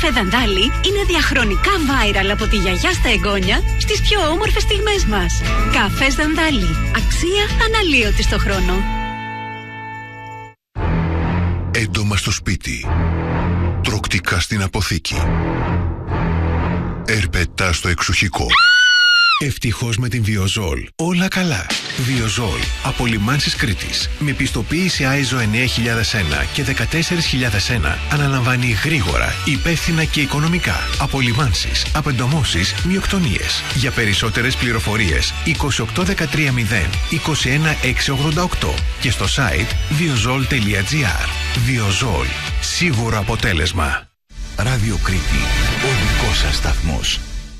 καφέ Δαντάλη είναι διαχρονικά viral από τη γιαγιά στα εγγόνια στις πιο όμορφες στιγμές μας. Καφές Δαντάλη. Αξία αναλύωτη στο χρόνο. Έντομα στο σπίτι. Τροκτικά στην αποθήκη. Ερπετά στο εξοχικό. Ευτυχώς με την Βιοζόλ όλα καλά. Βιοζόλ από Λιμάνσης Κρήτης με πιστοποίηση ISO 9001 και 14001 αναλαμβάνει γρήγορα, υπεύθυνα και οικονομικά από λιμάνσεις, απεντομώσεις, μειοκτονίες. Για περισσότερες πληροφορίες 28130 21688 και στο site viozol.gr. Βιοζόλ. Σίγουρο αποτέλεσμα. Ράδιο Κρήτη. Ο δικός σας σταθμός.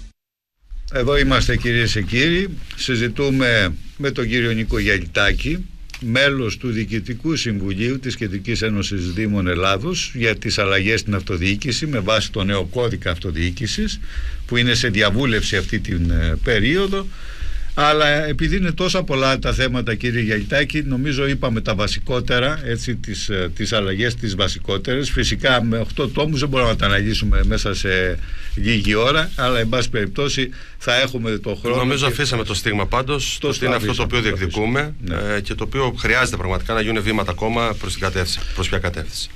Εδώ είμαστε, κυρίες και κύριοι. Συζητούμε με τον κύριο Νίκο Γιαλιτάκη, μέλος του Διοικητικού Συμβουλίου της Κεντρικής Ένωσης Δήμων Ελλάδος, για τις αλλαγές στην αυτοδιοίκηση με βάση το νέο κώδικα αυτοδιοίκησης που είναι σε διαβούλευση αυτή την περίοδο. Αλλά επειδή είναι τόσα πολλά τα θέματα, κύριε Γιαλιτάκη, νομίζω είπαμε τα βασικότερα, έτσι, τις αλλαγές τις βασικότερες. Φυσικά με 8 τόμους δεν μπορούμε να τα αναλύσουμε μέσα σε λίγη ώρα, αλλά εν πάση περιπτώσει θα έχουμε το χρόνο. Νομίζω αφήσαμε το στίγμα πάντως, ότι είναι αυτό το οποίο διεκδικούμε, ναι, και το οποίο χρειάζεται πραγματικά να γίνουν βήματα ακόμα προς ποια κατεύθυνση.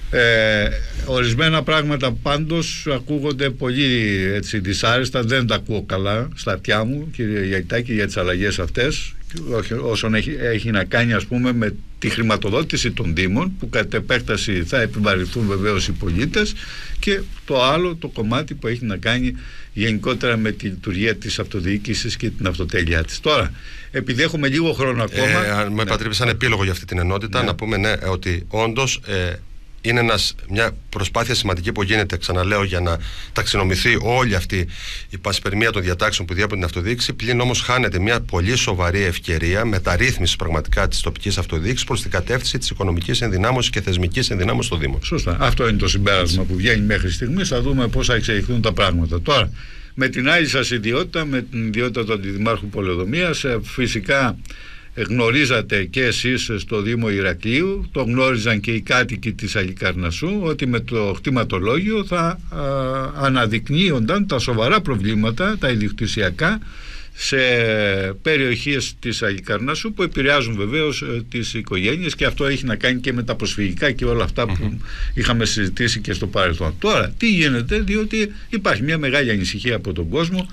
Ορισμένα πράγματα πάντως ακούγονται πολύ, έτσι, δυσάρεστα, δεν τα ακούω καλά στα αυτιά μου, κύριε Γιαλιτάκη, για τις αλλαγές αυτές, όσον έχει να κάνει, ας πούμε, με τη χρηματοδότηση των Δήμων, που κατ' επέκταση θα επιβαρυνθούν βεβαίως οι πολίτες, και το άλλο το κομμάτι που έχει να κάνει γενικότερα με τη λειτουργία της αυτοδιοίκησης και την αυτοτέλειά της. Τώρα, επειδή έχουμε λίγο χρόνο ακόμα, αν με επιτρέπετε σαν επίλογο για αυτή την ενότητα, να πούμε ότι όντως είναι μια προσπάθεια σημαντική που γίνεται, ξαναλέω, για να ταξινομηθεί όλη αυτή η πασπερμία των διατάξεων που διέπουν την αυτοδιοίκηση. Πλην όμως χάνεται μια πολύ σοβαρή ευκαιρία μεταρρύθμισης πραγματικά της τοπικής αυτοδιοίκησης προς την κατεύθυνση της οικονομικής ενδυνάμωσης και θεσμικής ενδυνάμωσης των Δήμων. Σωστά. Αυτό είναι το συμπέρασμα που βγαίνει μέχρι στιγμής. Θα δούμε πώς θα εξελιχθούν τα πράγματα. Τώρα, με την άλλη σας ιδιότητα, με την ιδιότητα του Αντιδημάρχου Πολεοδομίας, φυσικά γνωρίζατε και εσείς στο Δήμο Ηρακλείου, το γνώριζαν και οι κάτοικοι της Αλλικαρνασσού, ότι με το κτηματολόγιο θα αναδεικνύονταν τα σοβαρά προβλήματα, τα ιδιοκτησιακά, σε περιοχές της Αλλικαρνασσού που επηρεάζουν βεβαίως τις οικογένειες, και αυτό έχει να κάνει και με τα προσφυγικά και όλα αυτά που είχαμε συζητήσει και στο παρελθόν. Τώρα, τι γίνεται, διότι υπάρχει μια μεγάλη ανησυχία από τον κόσμο,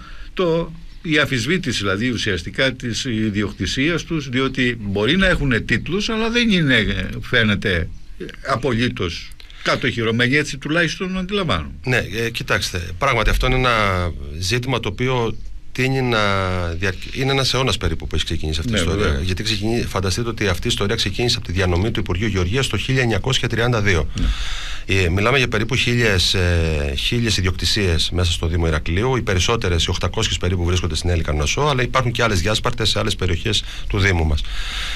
η αμφισβήτηση δηλαδή ουσιαστικά της ιδιοκτησίας τους, διότι μπορεί να έχουν τίτλους, αλλά δεν είναι, φαίνεται, απολύτως κατοχυρωμένοι, έτσι τουλάχιστον αντιλαμβάνομαι. Ναι, κοιτάξτε, πράγματι αυτό είναι ένα ζήτημα το οποίο τείνει να είναι ένας αιώνας περίπου που έχει ξεκινήσει αυτή η ιστορία. Βέβαια. Γιατί φανταστείτε ότι αυτή η ιστορία ξεκίνησε από τη διανομή του Υπουργείου Γεωργίας το 1932. Μιλάμε για περίπου 1.000 ιδιοκτησίες μέσα στο Δήμο Ηρακλείου. Οι περισσότερες, οι 800 περίπου, βρίσκονται στην Αλλικαρνασσό, αλλά υπάρχουν και άλλες διάσπαρτες σε άλλες περιοχές του Δήμου μας.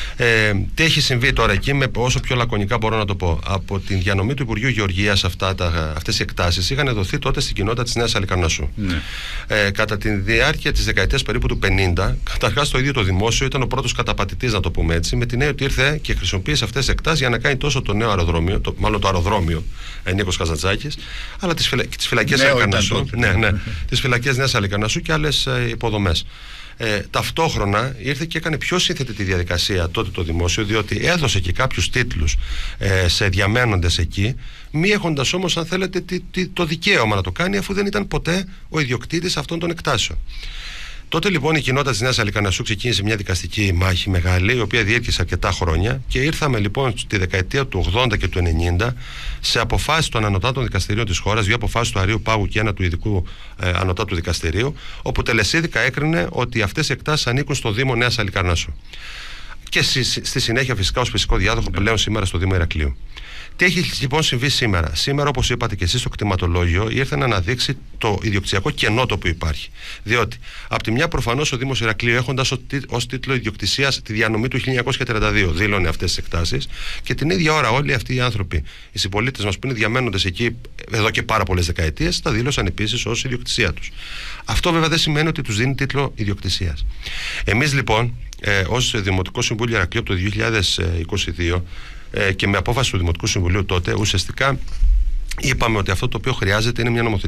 Τι έχει συμβεί τώρα εκεί, όσο πιο λακωνικά μπορώ να το πω. Από την διανομή του Υπουργείου Γεωργίας, αυτές οι εκτάσεις είχαν δοθεί τότε στην κοινότητα της Νέας Αλλικαρνασσού. Κατά τη διάρκεια της δεκαετίας περίπου του 50, καταρχάς το ίδιο το δημόσιο ήταν ο πρώτος καταπατητής, να το πούμε έτσι, με την έννοια ότι ήρθε και χρησιμοποίησε αυτές τις εκτάσεις για να κάνει τόσο το νέο αεροδρόμιο, μάλλον το αεροδρόμιο Νίκος Καζαντζάκης, αλλά τις φυλακές Αλλικαρνασσού, τις φυλακές Νέας Αλλικαρνασσού και άλλες υποδομές. Ταυτόχρονα ήρθε και έκανε πιο σύνθετη τη διαδικασία τότε το δημόσιο, διότι έδωσε και κάποιους τίτλους σε διαμένοντες εκεί, μη έχοντας όμως, αν θέλετε, το δικαίωμα να το κάνει, αφού δεν ήταν ποτέ ο ιδιοκτήτης αυτών των εκτάσεων. Τότε λοιπόν η κοινότητα της Νέας Αλλικαρνασσού ξεκίνησε μια δικαστική μάχη μεγάλη, η οποία διήρκησε αρκετά χρόνια, και ήρθαμε λοιπόν στη δεκαετία του 80 και του 90 σε αποφάσεις των ανωτάτων δικαστηρίων της χώρας, 2 αποφάσεις του Αρείου Πάγου και 1 του Ειδικού Ανωτάτου Δικαστηρίου, όπου τελεσίδικα έκρινε ότι αυτές οι εκτάσεις ανήκουν στο Δήμο Νέας Αλλικαρνασσού. Και στη συνέχεια φυσικά ως φυσικό διάδοχο πλέον σήμερα στο Δήμο Ηρακλείου. Τι έχει λοιπόν συμβεί σήμερα? Σήμερα, όπως είπατε και εσείς, το κτηματολόγιο ήρθε να αναδείξει το ιδιοκτησιακό κενό το που υπάρχει. Διότι, από τη μια, προφανώς ο Δήμος Ηρακλείου, έχοντας ως τίτλο ιδιοκτησίας τη διανομή του 1932, δήλωνε αυτές τις εκτάσεις, και την ίδια ώρα όλοι αυτοί οι άνθρωποι, οι συμπολίτες μας που είναι διαμένοντες εκεί εδώ και πάρα πολλές δεκαετίες, τα δήλωσαν επίσης ως ιδιοκτησία τους. Αυτό βέβαια δεν σημαίνει ότι τους δίνει τίτλο ιδιοκτησίας. Εμείς λοιπόν, ως Δημοτικό Συμβούλιο Ηρακλείου από το 2022, και με απόφαση του Δημοτικού Συμβουλίου τότε, ουσιαστικά είπαμε ότι αυτό το οποίο χρειάζεται είναι μια νομοθετική